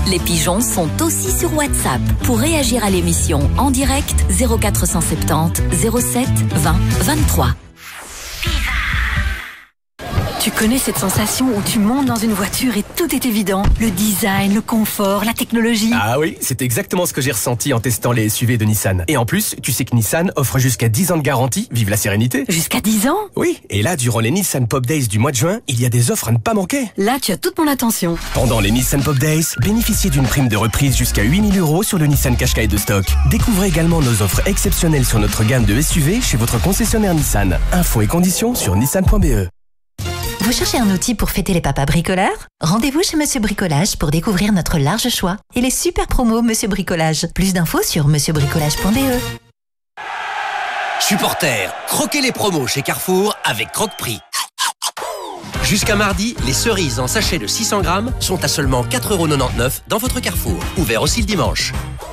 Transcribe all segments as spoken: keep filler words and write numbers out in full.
Les pigeons sont aussi sur WhatsApp. Pour réagir à l'émission en direct, zéro quatre cent soixante-dix zéro sept vingt vingt-trois. Tu connais cette sensation où tu montes dans une voiture et tout est évident? Le design, le confort, la technologie. Ah oui, c'est exactement ce que j'ai ressenti en testant les S U V de Nissan. Et en plus, tu sais que Nissan offre jusqu'à dix ans de garantie. Vive la sérénité. Jusqu'à dix ans? Oui, et là, durant les Nissan Pop Days du mois de juin, il y a des offres à ne pas manquer. Là, tu as toute mon attention. Pendant les Nissan Pop Days, bénéficiez d'une prime de reprise jusqu'à huit mille euros sur le Nissan Qashqai de stock. Découvrez également nos offres exceptionnelles sur notre gamme de S U V chez votre concessionnaire Nissan. Infos et conditions sur nissan point b e. Vous cherchez un outil pour fêter les papas bricoleurs? Rendez-vous chez Monsieur Bricolage pour découvrir notre large choix et les super promos Monsieur Bricolage. Plus d'infos sur monsieur bricolage point b e. Supporters, croquez les promos chez Carrefour avec Croque-Prix. Jusqu'à mardi, les cerises en sachet de six cents grammes sont à seulement quatre euros quatre-vingt-dix-neuf dans votre Carrefour. Ouvert aussi le dimanche.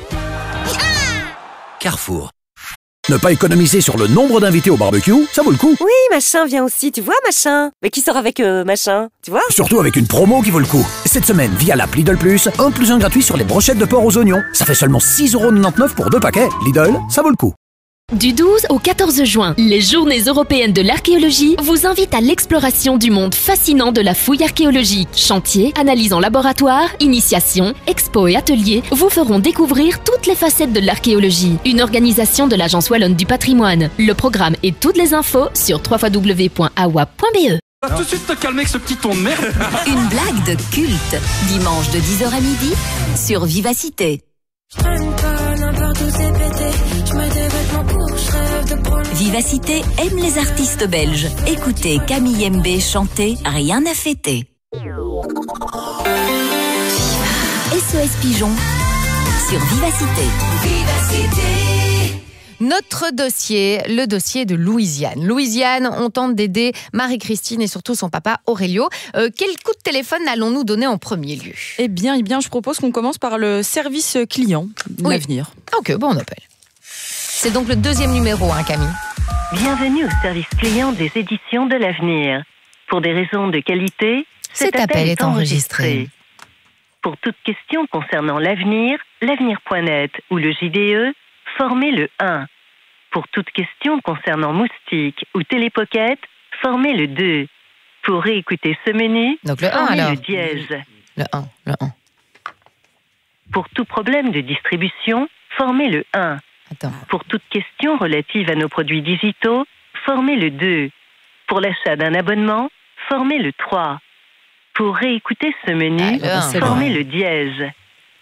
Carrefour. Ne pas économiser sur le nombre d'invités au barbecue, ça vaut le coup. Oui, machin vient aussi, tu vois, machin. Mais qui sort avec euh, machin, tu vois? Surtout avec une promo qui vaut le coup. Cette semaine, via l'app Lidl Plus, un plus un gratuit sur les brochettes de porc aux oignons. Ça fait seulement six euros quatre-vingt-dix-neuf pour deux paquets. Lidl, ça vaut le coup. Du douze au quatorze juin, les Journées européennes de l'archéologie vous invitent à l'exploration du monde fascinant de la fouille archéologique. Chantiers, analyses en laboratoire, initiations, expos et ateliers vous feront découvrir toutes les facettes de l'archéologie. Une organisation de l'Agence Wallonne du patrimoine. Le programme et toutes les infos sur w w w point a w a p point b e. Va tout de suite te calmer avec ce petit ton de merde. Une blague de culte, dimanche de dix heures à midi sur Vivacité. Vivacité aime les artistes belges. Écoutez Camille M B chanter Rien à fêter. S O S Pigeon sur Vivacité. Vivacité. Notre dossier, le dossier de Louisiane. Louisiane, on tente d'aider Marie-Christine et surtout son papa Aurélio. Euh, quel coup de téléphone allons-nous donner en premier lieu? Eh bien, eh bien, je propose qu'on commence par le service client de oui. l'avenir. Ok, bon, on appelle. C'est donc le deuxième numéro, hein, Camille. Bienvenue au service client des éditions de l'avenir. Pour des raisons de qualité, cet, cet appel, appel est enregistré. enregistré. Pour toute question concernant l'avenir, l'avenir point net ou le J D E, formez le un. Pour toute question concernant Moustique ou Télépocket, formez le deux. Pour réécouter ce menu, donc le formez un, alors. le dièse. Le un, le un. Pour tout problème de distribution, formez le un. Attends. Pour toute question relative à nos produits digitaux, formez le deux. Pour l'achat d'un abonnement, formez le trois. Pour réécouter ce menu, ah, le formez bon. le dièse.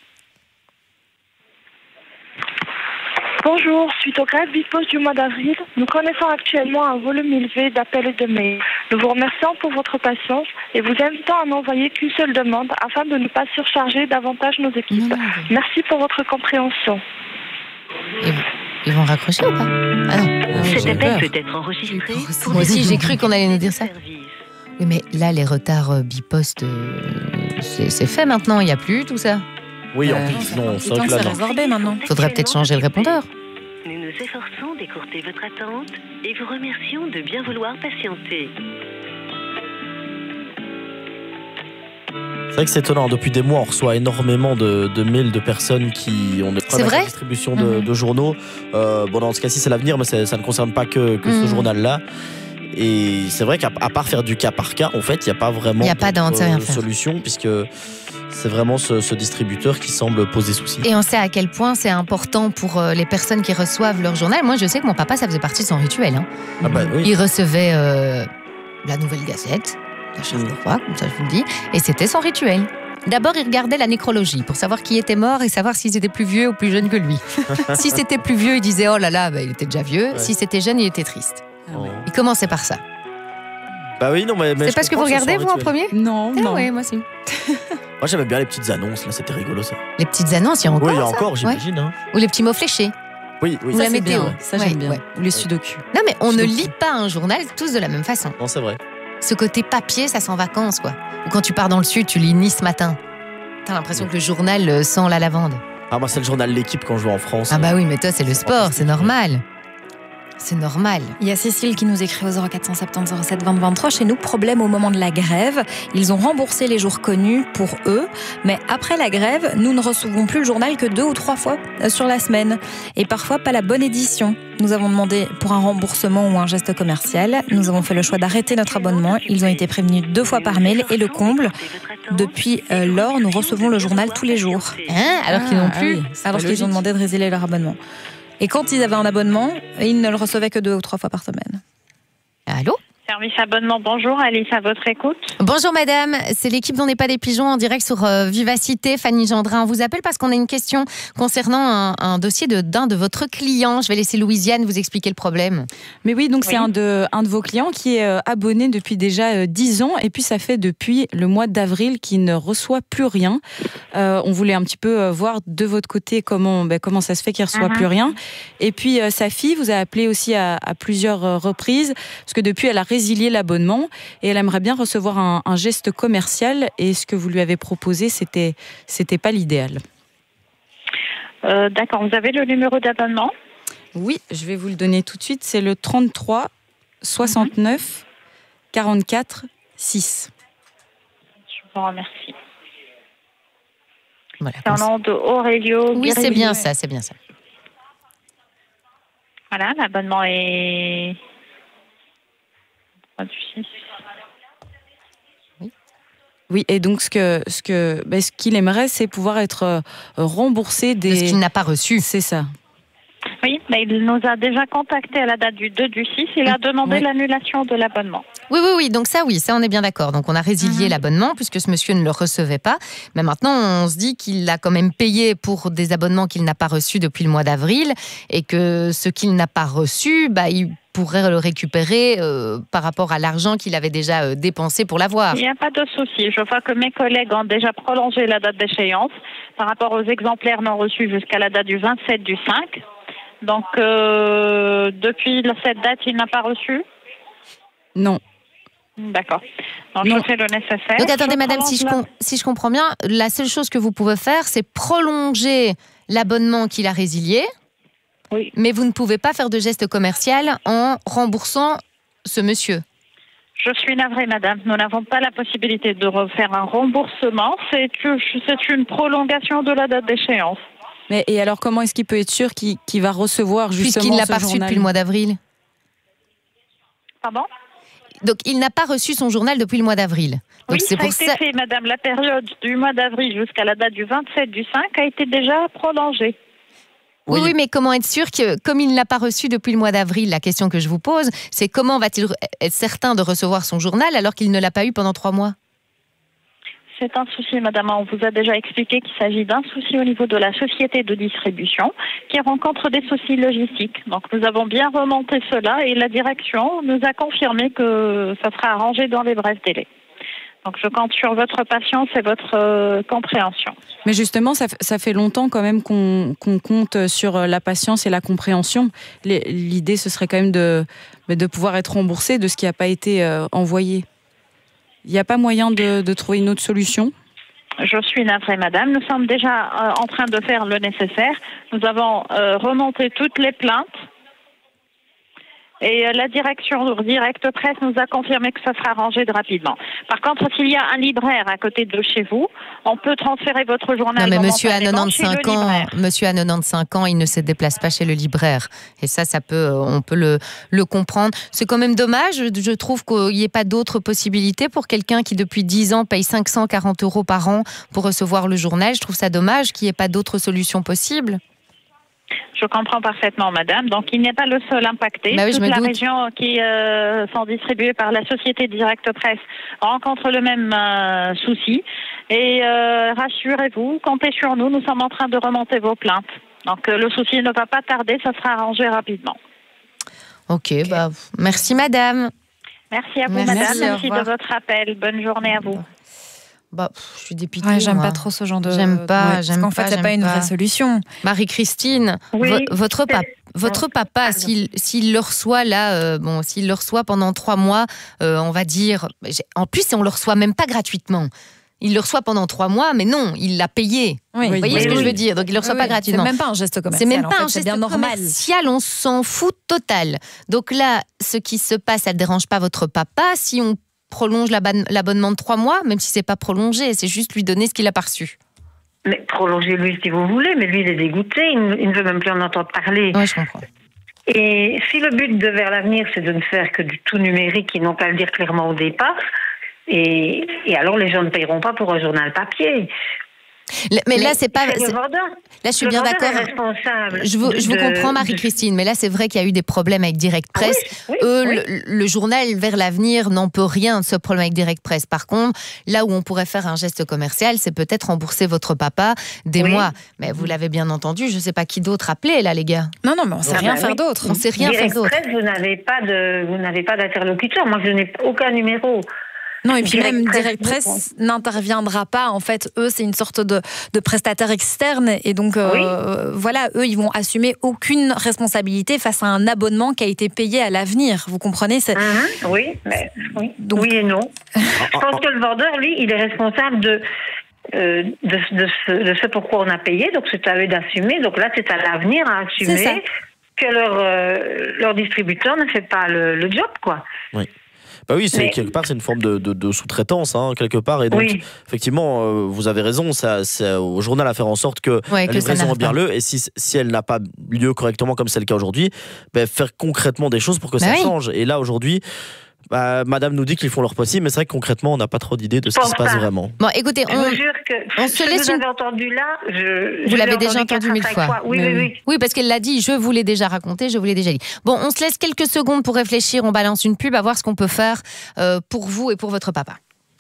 Bonjour, suite au grève Bpost du mois d'avril, nous connaissons actuellement un volume élevé d'appels et de mails. Nous vous remercions pour votre patience et vous invitons à n'envoyer qu'une seule demande afin de ne pas surcharger davantage nos équipes. Non, non. Merci pour votre compréhension. Ils, ils vont raccrocher ou pas? Ah non. Cet appel peut être enregistré. Moi aussi, j'ai cru qu'on allait nous dire ça. Oui, mais là, les retards euh, Bpost, euh, c'est, c'est fait maintenant, il n'y a plus tout ça. Oui, en plus, non, ça c'est résorbé maintenant. Faudrait peut-être changer le répondeur. Nous nous efforçons d'écourter votre attente et vous remercions de bien vouloir patienter. C'est vrai que c'est étonnant. Depuis des mois, on reçoit énormément de, de mails de personnes qui ont des problèmes avec la distribution de, mmh. de journaux. Euh, bon, dans ce cas-ci, c'est l'avenir, mais ça ne concerne pas que, que mmh. ce journal-là. Et c'est vrai qu'à à part faire du cas par cas, en fait, il n'y a pas vraiment y a pas de solution, puisque c'est vraiment ce, ce distributeur qui semble poser souci. Et on sait à quel point c'est important pour les personnes qui reçoivent leur journal. Moi, je sais que mon papa, ça faisait partie de son rituel. Hein. Ah bah, oui. Il recevait euh, la Nouvelle Gazette, la Charleroi, comme ça je vous le dis, et c'était son rituel. D'abord, il regardait la nécrologie pour savoir qui était mort et savoir s'ils étaient plus vieux ou plus jeunes que lui. Si c'était plus vieux, il disait « Oh là là, bah, il était déjà vieux ouais. ». Si c'était jeune, il était triste. Oh. Il commençait par ça. Bah oui, non, mais, mais c'est pas ce que vous regardez, vous, en premier? Non, ah, non. Oui, moi aussi. Moi, j'aimais bien les petites annonces, là, c'était rigolo, ça. Les petites annonces, il y a encore, oui, il y a ça encore, j'imagine. Ouais. Hein. Ou les petits mots fléchés. Oui, oui. Ou ça, la météo. Bien, ça, j'aime ouais, bien. Ouais. Ou les sudoku. Non, mais on sudoku. ne lit pas un journal tous de la même façon. Non, c'est vrai. Ce côté papier, ça sent vacances, quoi. Ou quand tu pars dans le sud, tu lis Nice matin. T'as l'impression oui. que le journal sent la lavande. Ah, moi, c'est le journal L'Équipe quand je joue en France. Ah, bah oui, mais toi, c'est le sport, c'est normal. C'est normal. Il y a Cécile qui nous écrit au zéro quatre cent soixante-dix zéro sept vingt vingt-trois. Chez nous, problème au moment de la grève. Ils ont remboursé les jours connus pour eux. Mais après la grève, nous ne recevons plus le journal que deux ou trois fois sur la semaine. Et parfois, pas la bonne édition. Nous avons demandé pour un remboursement ou un geste commercial. Nous avons fait le choix d'arrêter notre abonnement. Ils ont été prévenus deux fois par mail. Et le comble, depuis euh, lors, nous recevons le journal tous les jours. Hein, alors qu'ils n'ont plus. Ah oui, alors qu'ils ont demandé de résilier leur abonnement. Et quand ils avaient un abonnement, ils ne le recevaient que deux ou trois fois par semaine. Allô ? Service abonnement, bonjour, Alice, à votre écoute. Bonjour madame, c'est l'équipe d'On n'est pas des pigeons en direct sur euh, Vivacité. Fanny Gendrin, on vous appelle parce qu'on a une question concernant un, un dossier de, d'un de votre client. Je vais laisser Louisiane vous expliquer le problème. Mais oui, donc oui. c'est un de, un de vos clients qui est euh, abonné depuis déjà euh, dix ans et puis ça fait depuis le mois d'avril qu'il ne reçoit plus rien. Euh, on voulait un petit peu euh, voir de votre côté comment, ben, comment ça se fait qu'il ne reçoit uh-huh. plus rien. Et puis euh, sa fille vous a appelé aussi à, à plusieurs euh, reprises parce que depuis elle a résilié l'abonnement et elle aimerait bien recevoir un, un geste commercial et ce que vous lui avez proposé, c'était, c'était pas l'idéal. Euh, d'accord, vous avez le numéro d'abonnement ? Oui, je vais vous le donner tout de suite. C'est le trente-trois soixante-neuf quarante-quatre six. Je vous remercie. Voilà, c'est un nom de Aurelio. Oui, c'est bien ça, c'est bien ça. Voilà, l'abonnement est... Oui. Oui, et donc ce que ce que ben, ce qu'il aimerait, c'est pouvoir être euh, remboursé des. De ce qu'il n'a pas reçu. C'est ça. Oui, mais il nous a déjà contacté à la date du deux du six. Il a demandé oui. l'annulation de l'abonnement. Oui, oui, oui. Donc ça, oui, ça, on est bien d'accord. Donc on a résilié mmh. l'abonnement puisque ce monsieur ne le recevait pas. Mais maintenant, on se dit qu'il a quand même payé pour des abonnements qu'il n'a pas reçus depuis le mois d'avril et que ce qu'il n'a pas reçu, bah, il pourrait le récupérer euh, par rapport à l'argent qu'il avait déjà euh, dépensé pour l'avoir. Il n'y a pas de souci. Je vois que mes collègues ont déjà prolongé la date d'échéance par rapport aux exemplaires non reçus jusqu'à la date du vingt-sept du cinq. Donc, euh, depuis cette date, il n'a pas reçu ? Non. D'accord. Donc, non. Je fais le nécessaire. Donc, attendez, je madame, si je, com- si je comprends bien, la seule chose que vous pouvez faire, c'est prolonger l'abonnement qu'il a résilié. Oui. Mais vous ne pouvez pas faire de geste commercial en remboursant ce monsieur. Je suis navrée, madame. Nous n'avons pas la possibilité de refaire un remboursement. C'est, c'est une prolongation de la date d'échéance. Mais et alors, comment est-ce qu'il peut être sûr qu'il, qu'il va recevoir justement Puisqu'il ne l'a ce pas reçu journal ? depuis le mois d'avril. Pardon ? Donc, il n'a pas reçu son journal depuis le mois d'avril. Donc, oui, c'est ça pour a été ça... fait, madame. La période du mois d'avril jusqu'à la date du vingt-sept du cinq a été déjà prolongée. Oui, oui, mais comment être sûr que, comme il ne l'a pas reçu depuis le mois d'avril, la question que je vous pose, c'est comment va-t-il être certain de recevoir son journal alors qu'il ne l'a pas eu pendant trois mois ? C'est un souci, madame. On vous a déjà expliqué qu'il s'agit d'un souci au niveau de la société de distribution qui rencontre des soucis logistiques. Donc, nous avons bien remonté cela et la direction nous a confirmé que ça sera arrangé dans les brefs délais. Donc, je compte sur votre patience et votre euh, compréhension. Mais justement, ça, ça fait longtemps quand même qu'on, qu'on compte sur la patience et la compréhension. L'idée, ce serait quand même de, de pouvoir être remboursé de ce qui n'a pas été euh, envoyé. Il n'y a pas moyen de, de trouver une autre solution ? Je suis navrée, madame. Nous sommes déjà euh, en train de faire le nécessaire. Nous avons euh, remonté toutes les plaintes. Et euh, la direction Direct Presse nous a confirmé que ça sera arrangé rapidement. Par contre, s'il y a un libraire à côté de chez vous, on peut transférer votre journal. Non, mais monsieur a quatre-vingt-quinze ans, libraire. monsieur a quatre-vingt-quinze ans, il ne se déplace pas chez le libraire. Et ça, ça peut, on peut le, le comprendre. C'est quand même dommage. Je trouve qu'il n'y ait pas d'autres possibilités pour quelqu'un qui, depuis dix ans, paye cinq cent quarante euros par an pour recevoir le journal. Je trouve ça dommage qu'il n'y ait pas d'autres solutions possibles. Je comprends parfaitement, madame. Donc, il n'est pas le seul impacté. Bah oui, Toute je me la doute. région qui euh, sont distribuées par la société Direct Presse rencontre le même euh, souci. Et euh, rassurez-vous, comptez sur nous. Nous sommes en train de remonter vos plaintes. Donc, euh, le souci ne va pas tarder. Ça sera arrangé rapidement. Ok, bah, merci, madame. Merci à vous, Merci, madame. au Merci revoir. de votre appel. Bonne journée à vous. Bah, pff, je suis dépitée. Ouais, j'aime moi. pas trop ce genre de. J'aime pas, Ouais, j'aime parce qu'en pas. fait, il n'y a pas j'aime une vraie solution. Marie-Christine, Oui, vo- votre, c'est- pap- votre papa, s'il, s'il le reçoit là, euh, bon, s'il le reçoit pendant trois mois, euh, on va dire. j'ai- En plus, on le reçoit même pas gratuitement. Il le reçoit pendant trois mois, mais non, il l'a payé. Oui. Vous voyez oui, ce que oui. je veux dire? Donc il le reçoit oui, pas oui. gratuitement. C'est même pas un geste commercial. C'est même pas en fait, un c'est geste bien normal. commercial, on s'en fout total. Donc là, ce qui se passe, ça ne dérange pas votre papa si on prolonge l'abonnement de trois mois, même si c'est pas prolongé, c'est juste lui donner ce qu'il a pas reçu. Mais prolongez-lui si vous voulez, mais lui il est dégoûté, il ne, il ne veut même plus en entendre parler. Oui, je comprends. Et si le but de Vers l'avenir, c'est de ne faire que du tout numérique, ils n'ont qu'à le dire clairement au départ, et, et alors les gens ne paieront pas pour un journal papier. Le, mais, mais là, c'est pas. C'est c'est... le vendeur. Là, je suis le bien d'accord. Est responsable je vous, de, je vous comprends, de, Marie-Christine, mais là, c'est vrai qu'il y a eu des problèmes avec Direct Press. Ah oui, oui, Eux, oui. Le, le journal Vers l'avenir n'en peut rien de ce problème avec Direct Press. Par contre, là où on pourrait faire un geste commercial, c'est peut-être rembourser votre papa des oui. mois. Mais vous l'avez bien entendu, je ne sais pas qui d'autre appeler, là, les gars. Non, non, mais on ne sait Ah rien bah faire oui. d'autre. On ne sait rien Direct faire d'autre. Press, vous n'avez pas de, vous n'avez pas d'interlocuteur. Moi, je n'ai aucun numéro. Non, et puis Direct même Press, Direct Press n'interviendra pas. En fait, eux, c'est une sorte de, de prestataire externe. Et donc, euh, oui. voilà, eux, ils vont assumer aucune responsabilité face à un abonnement qui a été payé à l'avenir. Vous comprenez? c'est... Mm-hmm. Oui, mais oui. Donc... oui et non. Je pense que le vendeur, lui, il est responsable de, euh, de, de, ce, de ce pourquoi on a payé. Donc, c'est à eux d'assumer. Donc là, c'est à l'avenir à assumer que leur, euh, leur distributeur ne fait pas le, le job, quoi. Oui. Bah oui, c'est, mais... quelque part, c'est une forme de, de, de sous-traitance, hein, quelque part. Et donc, oui. effectivement, euh, vous avez raison, ça, c'est au journal à faire en sorte que ouais, la que livraison est bien pas. lieu. Et si, si elle n'a pas lieu correctement, comme c'est le cas aujourd'hui, bah, faire concrètement des choses pour que bah ça oui. change. Et là, aujourd'hui, bah, madame nous dit qu'ils font leur possible, mais c'est vrai que concrètement, on n'a pas trop d'idée de ce qui se passe pas. vraiment. Bon, écoutez, on, je vous jure que on se ce laisse que vous une... avez entendu là, je, vous je l'avez l'ai déjà entendu entendu mille fois. fois. Oui, oui, oui. Oui, parce qu'elle l'a dit, je vous l'ai déjà raconté, je vous l'ai déjà dit. Bon, on se laisse quelques secondes pour réfléchir, on balance une pub à voir ce qu'on peut faire euh, pour vous et pour votre papa.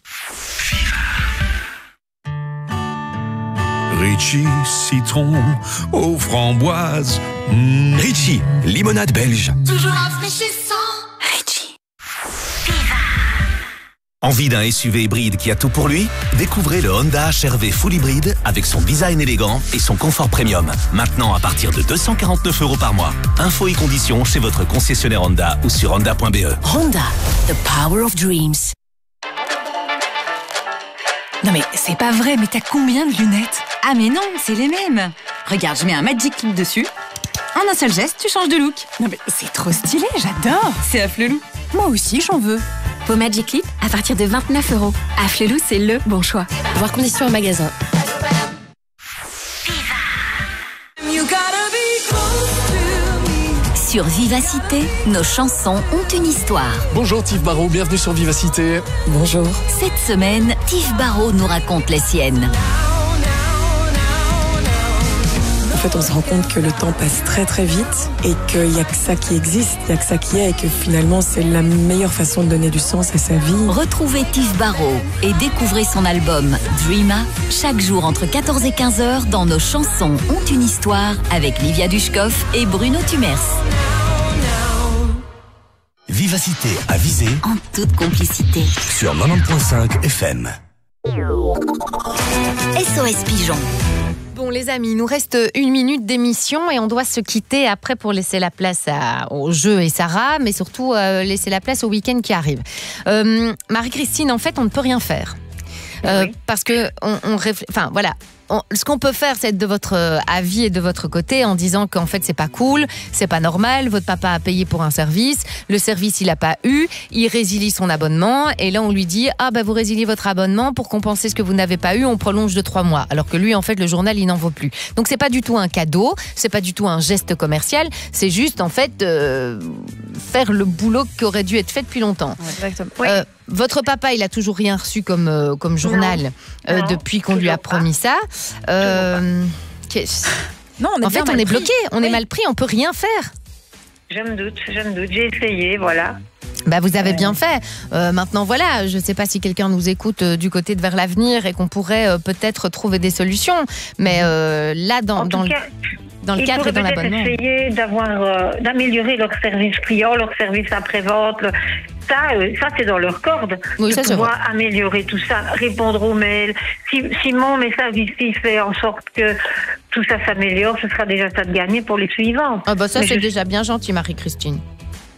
Ritchie, citron aux framboises. Mmh. Ritchie, limonade belge. Toujours rafraîchissant. Ritchie. Envie d'un S U V hybride qui a tout pour lui? Découvrez le Honda H R V Full Hybride avec son design élégant et son confort premium. Maintenant à partir de deux cent quarante-neuf euros par mois. Infos et conditions chez votre concessionnaire Honda ou sur honda point b e. Honda, the power of dreams. Non mais c'est pas vrai, mais t'as combien de lunettes? Ah mais non, c'est les mêmes. Regarde, je mets un Magic Clip dessus. En un seul geste, tu changes de look. Non mais c'est trop stylé, j'adore. C'est Afflelou. Moi aussi, j'en veux. Vos Magic Clip à partir de vingt-neuf euros. Afflelou, c'est le bon choix. Voir conditions en magasin. Sur Vivacité, nos chansons ont une histoire. Bonjour Tiff Barrault, bienvenue sur Vivacité. Bonjour. Cette semaine, Tiff Barrault nous raconte les siennes. En fait, on se rend compte que le temps passe très très vite et qu'il n'y a que ça qui existe, il n'y a que ça qui est et que finalement c'est la meilleure façon de donner du sens à sa vie. Retrouvez Tiff Barrault et découvrez son album Dreama chaque jour entre quatorze et quinze heures dans Nos chansons ont une histoire avec Livia Dushkov et Bruno Tumers. Vivacité à viser en toute complicité sur quatre-vingt-dix point cinq F M. S O S Pigeon. Bon les amis, il nous reste une minute d'émission et on doit se quitter après pour laisser la place à, au jeu et Sarah, mais surtout euh, laisser la place au week-end qui arrive. Euh, Marie-Christine, en fait, on ne peut rien faire. Euh, oui. Parce que on, on réfl... enfin voilà. On, ce qu'on peut faire, c'est être de votre avis et de votre côté en disant qu'en fait c'est pas cool, c'est pas normal, votre papa a payé pour un service, le service il a pas eu, il résilie son abonnement et là on lui dit ah bah vous résiliez votre abonnement pour compenser ce que vous n'avez pas eu, on prolonge de trois mois, alors que lui en fait le journal il n'en vaut plus. Donc c'est pas du tout un cadeau, c'est pas du tout un geste commercial, c'est juste en fait euh, faire le boulot qui aurait dû être fait depuis longtemps. Ouais, exactement. Euh, Votre papa, il a toujours rien reçu comme, euh, comme journal euh, depuis qu'on lui a promis ça. Euh, non, on est en fait, on est bloqué, on oui. est mal pris, on peut rien faire. Je me doute, je me doute. J'ai essayé, voilà. Bah, vous avez bien fait. Euh, maintenant, voilà, je ne sais pas si quelqu'un nous écoute euh, du côté de Vers l'avenir et qu'on pourrait euh, peut-être trouver des solutions. Mais euh, là, dans, dans le... Cas, dans le cadre et dans l'abonnement. Essayer d'avoir, euh, d'améliorer leur service client, leur service après-vente. Le... Ça, euh, ça c'est dans leur corde oui, de ça, pouvoir améliorer tout ça, répondre aux mails. Si, si mon message ici fait en sorte que tout ça s'améliore, ce sera déjà ça de gagner pour les suivants. Ah bah ça, Mais c'est je... déjà bien gentil, Marie-Christine.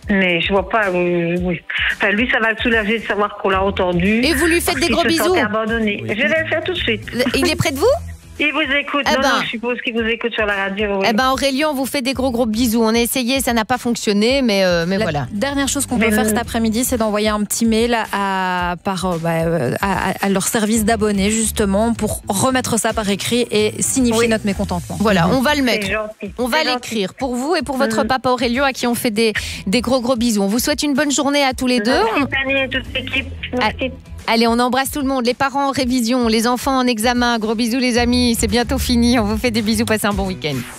Mais je vois pas. Oui, oui. Enfin, lui, ça va le soulager de savoir qu'on l'a entendu. Et vous lui faites des gros bisous. Abandonné. Oui. Je vais le faire tout de suite. Il est près de vous? Il vous écoute. Eh non, ben, non, je suppose qu'il vous écoute sur la radio. Oui. Eh ben, Aurélien, on vous fait des gros gros bisous. On a essayé, ça n'a pas fonctionné, mais, euh, mais la voilà. Dernière chose qu'on peut mais faire euh... cet après-midi, c'est d'envoyer un petit mail à, par, bah, à, à leur service d'abonnés, justement, pour remettre ça par écrit et signifier oui. notre mécontentement. Voilà, on va le mettre. Gentil. On va l'écrire pour vous et pour votre mmh. papa Aurélien, à qui on fait des, des gros gros bisous. On vous souhaite une bonne journée à tous les deux. Merci, et toute l'équipe. Merci. Allez, on embrasse tout le monde. Les parents en révision, les enfants en examen. Gros bisous les amis, c'est bientôt fini. On vous fait des bisous, passez un bon week-end.